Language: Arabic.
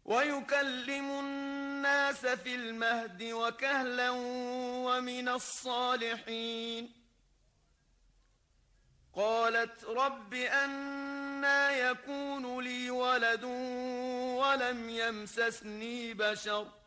ويكلم الناس في المهد وكهلا ومن الصالحين. قالت رب أنى يكون لي ولد ولم يمسسني بشر